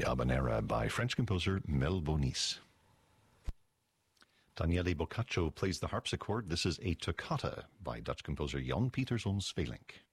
Habanera by French composer Mel Bonis. Daniele Boccaccio plays the harpsichord. This is a toccata by Dutch composer Jan Pieterszoon Sweelinck.